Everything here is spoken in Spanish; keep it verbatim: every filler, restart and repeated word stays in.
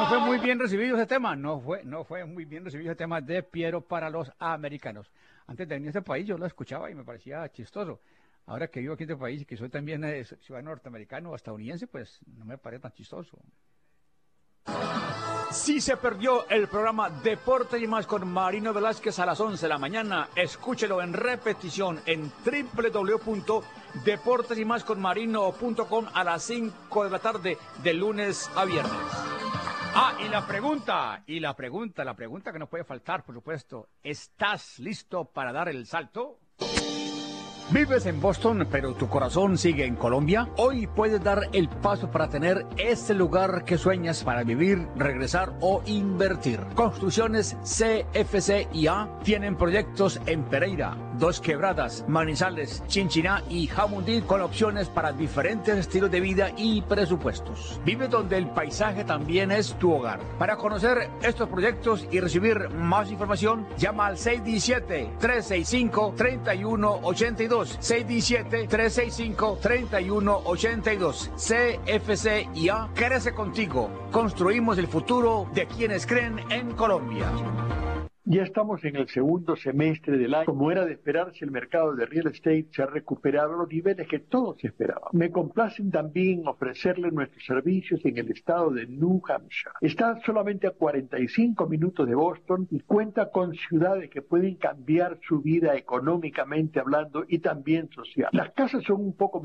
fue muy bien recibido ese tema, no fue, no fue muy bien recibido ese tema de Piero para los americanos. Antes de venir a este país yo lo escuchaba y me parecía chistoso. Ahora que vivo aquí en este país y que soy también eh, ciudadano norteamericano o estadounidense, pues no me parece tan chistoso. Si se perdió el programa Deporte y más con Marino Velázquez a las once de la mañana, escúchelo en repetición en doble u doble u doble u punto deportes y más con marino punto com a las cinco de la tarde de lunes a viernes. Ah, y la pregunta, y la pregunta, la pregunta que no puede faltar, por supuesto, ¿estás listo para dar el salto? ¿Vives en Boston, pero tu corazón sigue en Colombia? Hoy puedes dar el paso para tener ese lugar que sueñas para vivir, regresar o invertir. Construcciones C F C y A tienen proyectos en Pereira, Dos Quebradas, Manizales, Chinchiná y Jamundí con opciones para diferentes estilos de vida y presupuestos. Vive donde el paisaje también es tu hogar. Para conocer estos proyectos y recibir más información, llama al seis uno siete, tres seis cinco, tres uno ocho dos. seis uno siete, tres seis cinco, tres uno ocho dos. C F C y A crece contigo. Construimos el futuro de quienes creen en Colombia. Ya estamos en el segundo semestre del año. Como era de esperarse, el mercado de real estate se ha recuperado a los niveles que todos esperaban. Me complacen también ofrecerle nuestros servicios en el estado de New Hampshire. Está solamente a cuarenta y cinco minutos de Boston y cuenta con ciudades que pueden cambiar su vida económicamente hablando y también social. Las casas son un poco más